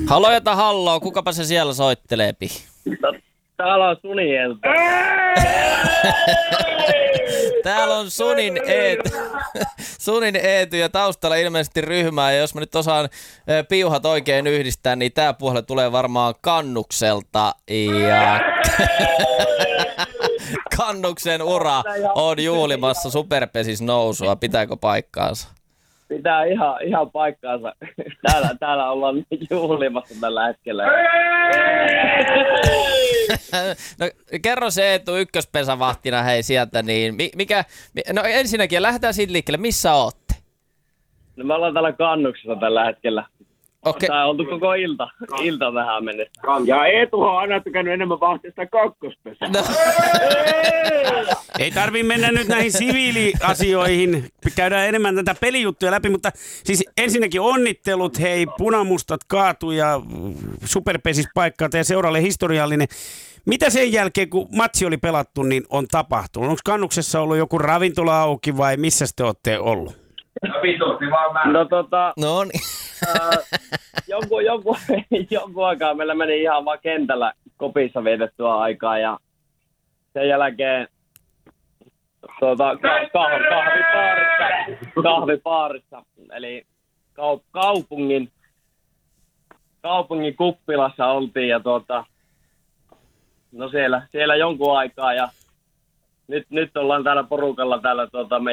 Halojata halloo, kukapa se siellä soitteleepi? Täällä on Sunielta. Täällä on Sunin Eety ja taustalla ilmeisesti ryhmää. Ja jos mä nyt osaan piuhat oikein yhdistää, niin tää puolelle tulee varmaan Kannukselta. Ja Kannuksen ura on juhlimassa Superpesis nousua. Pitääkö paikkaansa? Pitää ihan paikkaansa. Täällä ollaan juhlimassa tällä hetkellä. No, kerro se Eetu ykköspesavahtina hei sieltä, niin no ensinnäkin lähdetään siitä liikkeelle, missä ootte? No me ollaan täällä Kannuksessa tällä hetkellä. Okei. Tää on oltu koko ilta tähän mennessä. Ja Eetuhan on aina tykännyt enemmän vahtista kakkospesää. No. Ei tarvii mennä nyt näihin siviiliasioihin. Käydään enemmän tätä pelijuttuja läpi, mutta siis ensinnäkin onnittelut, hei, punamustat kaatu ja Superpesis paikkaa ja seuralle historiallinen. Mitä sen jälkeen, kun matsi oli pelattu, niin on tapahtunut? Onko Kannuksessa ollut joku ravintola auki vai missä te olette ollut? No niin. Jonkun aikaa meillä meni ihan vaan kentällä kopissa vietettyä aikaa ja sen jälkeen kahvipaarissa eli kaupungin kuppilassa oltiin ja no siellä jonkun aikaa ja nyt ollaan täällä porukalla täällä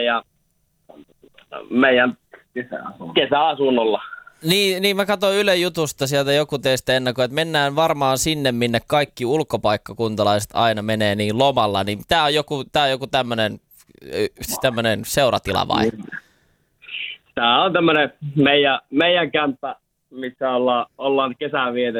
meidän kesäasunnolla. Niin mä katsoin Yle Jutusta sieltä joku teistä ennakoi, että mennään varmaan sinne, minne kaikki ulkopaikkakuntalaiset aina menee niin lomalla, niin tää on joku tämmönen seuratila vai? Tää on tämmönen meidän kämppä, missä ollaan kesää vietetty.